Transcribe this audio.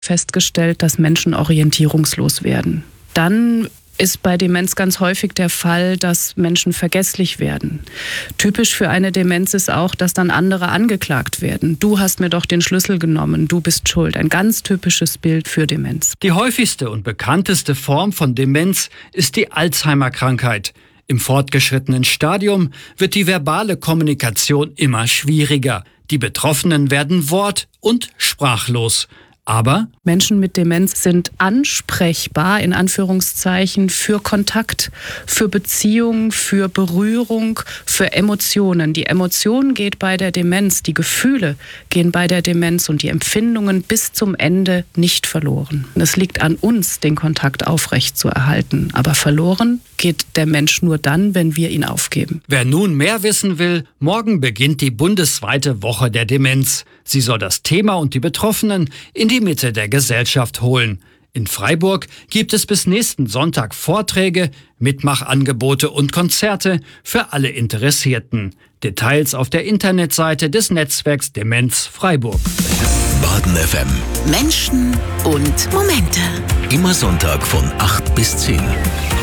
festgestellt, dass Menschen orientierungslos werden. Dann ist bei Demenz ganz häufig der Fall, dass Menschen vergesslich werden. Typisch für eine Demenz ist auch, dass dann andere angeklagt werden. Du hast mir doch den Schlüssel genommen, du bist schuld. Ein ganz typisches Bild für Demenz. Die häufigste und bekannteste Form von Demenz ist die Alzheimer-Krankheit. Im fortgeschrittenen Stadium wird die verbale Kommunikation immer schwieriger. Die Betroffenen werden wort- und sprachlos. Aber Menschen mit Demenz sind ansprechbar, in Anführungszeichen, für Kontakt, für Beziehung, für Berührung, für Emotionen. Die Emotion geht bei der Demenz, die Gefühle gehen bei der Demenz und die Empfindungen bis zum Ende nicht verloren. Es liegt an uns, den Kontakt aufrechtzuerhalten. Aber verloren geht der Mensch nur dann, wenn wir ihn aufgeben. Wer nun mehr wissen will, morgen beginnt die bundesweite Woche der Demenz. Sie soll das Thema und die Betroffenen in die Mitte der Gesellschaft holen. In Freiburg gibt es bis nächsten Sonntag Vorträge, Mitmachangebote und Konzerte für alle Interessierten. Details auf der Internetseite des Netzwerks Demenz Freiburg. Baden FM. Menschen und Momente. Immer Sonntag von 8 bis 10.